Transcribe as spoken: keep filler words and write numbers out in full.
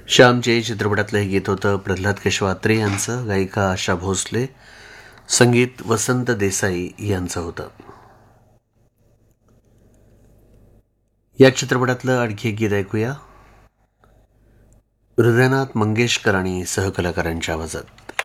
श्यामचे चित्रपटातलं हे गीत होतं प्रल्हाद केशव अत्रे यांचं, गायिका आशा भोसले, संगीत वसंत देसाई यांचं होतं. या चित्रपटातलं आणखी एक गीत ऐकूया, हृदयनाथ मंगेशकर आणि सहकलाकारांच्या आवाजात.